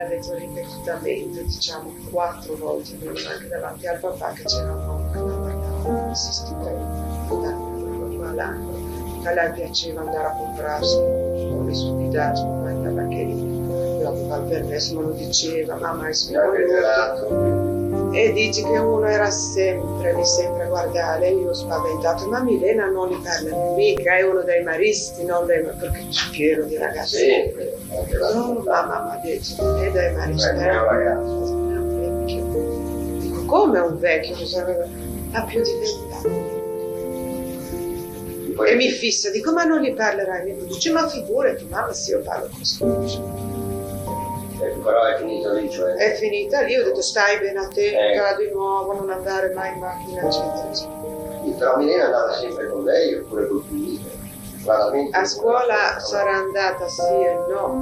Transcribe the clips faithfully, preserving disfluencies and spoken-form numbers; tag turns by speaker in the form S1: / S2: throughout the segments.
S1: detto ripetutamente, diciamo quattro volte, anche davanti al papà, che c'era un uomo che la guardava, insisteva l'anno. A lei piaceva andare a comprarsi le stupidaggini, ma andava anche lì, aveva il permesso, me lo diceva, mamma è sicuro. E dice che uno era sempre, mi sempre a guardare, io ho spaventato, ma Milena non li parla mica, è uno dei maristi, non dei, perché c'è pieno di ragazzi. Sì, no, mamma mi ha detto, non è dei maristi. È un ragazzo. Dico, come un vecchio, ha più di vent'anni. E mi fissa, dico, ma non li parlerai? Mi dice, ma figurati, mamma, se io parlo così.
S2: Però è finita lì, cioè?
S1: È finita lì, ho detto stai ben attenta eh. di nuovo, non andare mai in macchina, eccetera, eccetera.
S2: Però Milena andava sempre con lei oppure col figlio?
S1: A scuola sarà andata sì e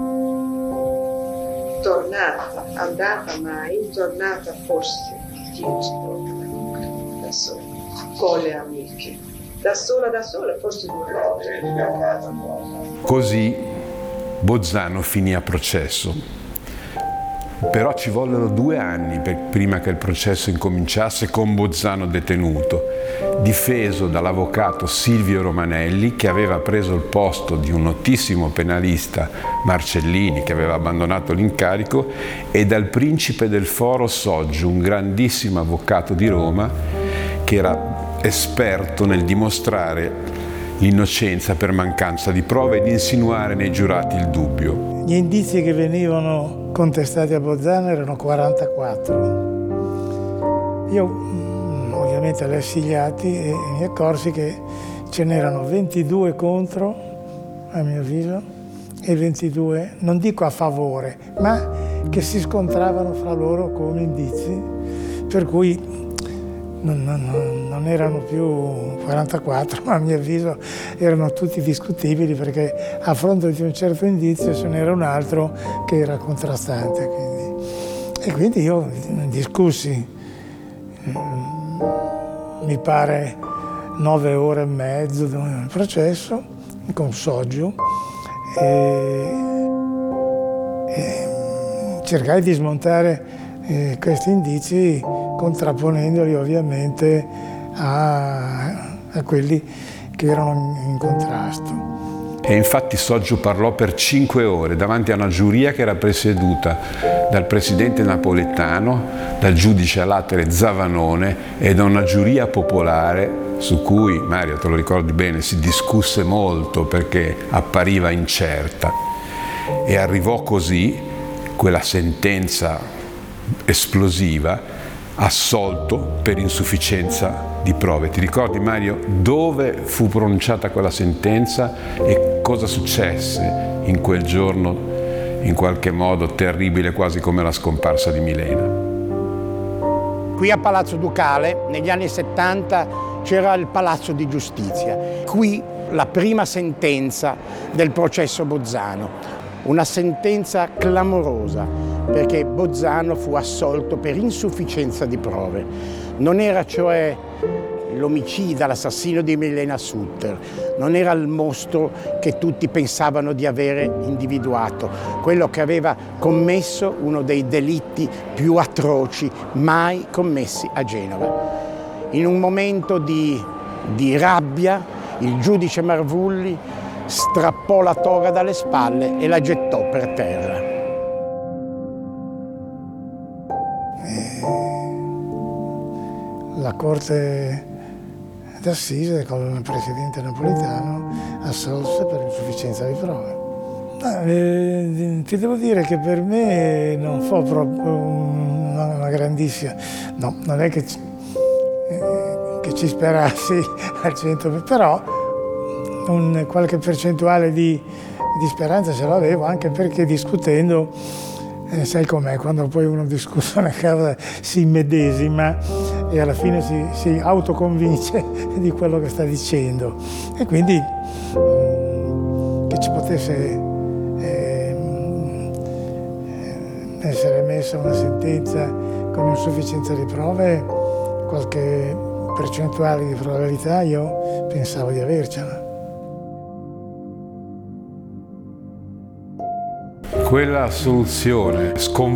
S1: no, tornata, andata mai, tornata forse dieci volte, da sola, con le amiche, da sola, da sola, forse due volte.
S3: Così Bozzano finì a processo. Però ci vollero due anni per, prima che il processo incominciasse con Bozzano detenuto, difeso dall'avvocato Silvio Romanelli, che aveva preso il posto di un notissimo penalista, Marcellini, che aveva abbandonato l'incarico, e dal principe del Foro Soggio, un grandissimo avvocato di Roma, che era esperto nel dimostrare l'innocenza per mancanza di prove ed insinuare nei giurati il dubbio.
S4: Gli indizi che venivano contestati a Bozzano erano quarantaquattro. Io ovviamente lessi gli atti e mi accorsi che ce n'erano ventidue contro, a mio avviso, e ventidue, non dico a favore, ma che si scontravano fra loro come indizi, per cui non, non, non erano più quarantaquattro, ma a mio avviso erano tutti discutibili, perché a fronte di un certo indizio ce n'era un altro che era contrastante. Quindi. E quindi io discussi, mi pare, nove ore e mezzo del processo con Soggio e, e cercai di smontare eh, questi indizi, contrapponendoli ovviamente a, a quelli che erano in, in contrasto.
S3: E infatti Soggio parlò per cinque ore davanti a una giuria che era presieduta dal presidente Napoletano, dal giudice a latere Zavanone e da una giuria popolare su cui, Mario, te lo ricordi bene, si discusse molto perché appariva incerta. E arrivò così quella sentenza esplosiva: assolto per insufficienza di prove. Ti ricordi, Mario, dove fu pronunciata quella sentenza e cosa successe in quel giorno, in qualche modo terribile, quasi come la scomparsa di Milena?
S5: Qui a Palazzo Ducale, negli anni settanta, c'era il Palazzo di Giustizia. Qui la prima sentenza del processo Bozzano. Una sentenza clamorosa, perché Bozzano fu assolto per insufficienza di prove. Non era cioè l'omicida, l'assassino di Milena Sutter, non era il mostro che tutti pensavano di avere individuato, quello che aveva commesso uno dei delitti più atroci mai commessi a Genova. In un momento di, di rabbia, il giudice Marvulli strappò la toga dalle spalle e la gettò per terra.
S4: La Corte d'Assise con il presidente Napoletano assolse per insufficienza di prove. Eh, ti devo dire che per me non fu proprio una, una grandissima... No, non è che ci, eh, che ci sperassi al cento per cento, però un, qualche percentuale di, di speranza ce l'avevo, anche perché discutendo, eh, sai com'è, quando poi uno discute una cosa si immedesima e alla fine si, si autoconvince di quello che sta dicendo. E quindi mh, che ci potesse eh, essere messa una sentenza con insufficienza di prove, qualche percentuale di probabilità io pensavo di avercela.
S3: Quella soluzione sconvolgente